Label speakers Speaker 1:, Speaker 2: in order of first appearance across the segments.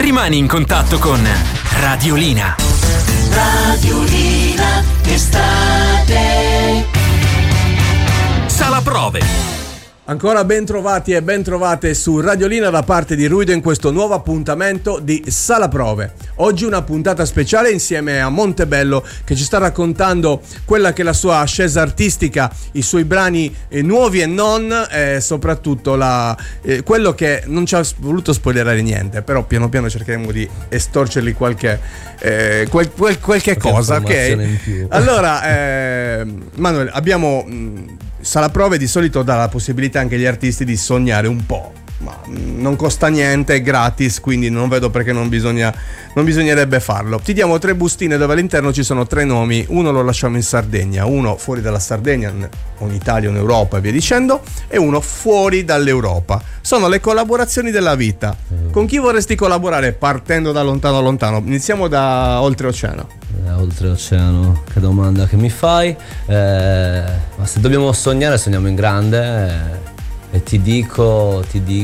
Speaker 1: rimani in contatto con Radiolina.
Speaker 2: Radiolina estate.
Speaker 1: Sala prove.
Speaker 3: Ancora ben trovati e ben trovate su Radiolina da parte di Ruido in questo nuovo appuntamento di Sala Prove. Oggi una puntata speciale insieme a Montebello che ci sta raccontando quella che è la sua ascesa artistica, i suoi brani nuovi e non, e soprattutto quello che non ci ha voluto spoilerare niente, però piano piano cercheremo di estorcergli qualche cosa, ok?
Speaker 4: In più.
Speaker 3: Allora, Manuel, abbiamo... Sala Prove di solito dà la possibilità anche agli artisti di sognare un po', ma non costa niente, è gratis, quindi non vedo perché non bisognerebbe farlo. Ti diamo 3 bustine dove all'interno ci sono 3 nomi, uno lo lasciamo in Sardegna, uno fuori dalla Sardegna, o in Italia o in Europa e via dicendo, e uno fuori dall'Europa. Sono le collaborazioni della vita. Con chi vorresti collaborare partendo da lontano lontano? Iniziamo da oltreoceano.
Speaker 4: Oltreoceano, che domanda che mi fai? Ma se dobbiamo sognare, sogniamo in grande, e ti dico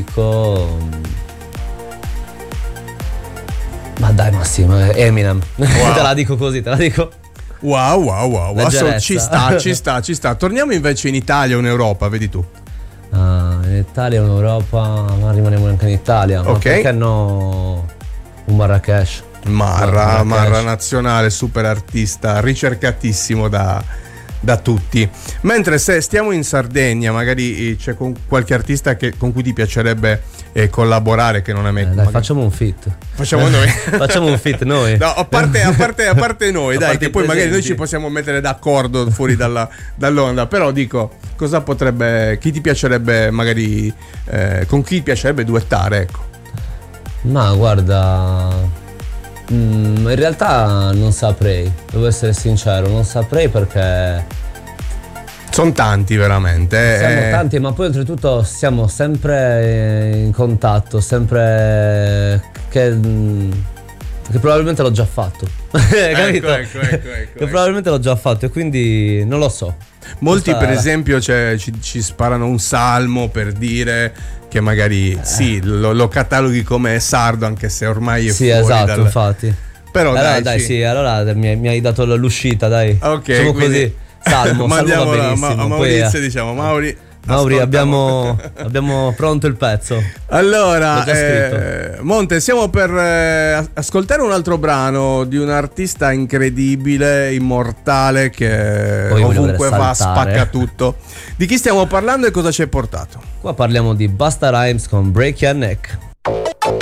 Speaker 4: ma dai Massimo, Eminem.
Speaker 3: Wow.
Speaker 4: Te la dico così, te la dico.
Speaker 3: Wow. Ci sta. Torniamo invece in Italia o in Europa, vedi tu.
Speaker 4: In Italia o in Europa, ma rimaniamo anche in Italia. Ma perché no un Marrakesh?
Speaker 3: Marra nazionale, super artista, ricercatissimo da tutti. Mentre se stiamo in Sardegna, magari c'è qualche artista con cui ti piacerebbe collaborare, che non è me.
Speaker 4: Dai, facciamo un feat.
Speaker 3: Facciamo noi.
Speaker 4: Facciamo un feat noi.
Speaker 3: No, a parte noi, dai, che poi magari noi ci possiamo mettere d'accordo fuori dall'onda. Però dico, chi ti piacerebbe magari, con chi ti piacerebbe duettare, ecco.
Speaker 4: Ma guarda, in realtà non saprei, devo essere sincero, non saprei perché
Speaker 3: sono tanti veramente.
Speaker 4: Siamo tanti, ma poi oltretutto siamo sempre in contatto, sempre che probabilmente l'ho già fatto. Capito?
Speaker 3: Ecco.
Speaker 4: Che probabilmente l'ho già fatto e quindi non lo so.
Speaker 3: Molti per esempio ci sparano un salmo per dire che magari sì, lo cataloghi come sardo, anche se ormai è
Speaker 4: sì,
Speaker 3: fuori
Speaker 4: esatto, infatti.
Speaker 3: Però
Speaker 4: allora, dai, sì, allora mi hai dato l'uscita, dai.
Speaker 3: Ok,
Speaker 4: diciamo così. Salmo va benissimo.
Speaker 3: A Maurizio poi, diciamo,
Speaker 4: Mauri, abbiamo pronto il pezzo.
Speaker 3: Allora, Monte, siamo per ascoltare un altro brano di un artista incredibile, immortale, che
Speaker 4: poi
Speaker 3: ovunque va spacca tutto. Di chi stiamo parlando e cosa ci hai portato?
Speaker 4: Qua parliamo di Busta Rhymes con Break Your Neck.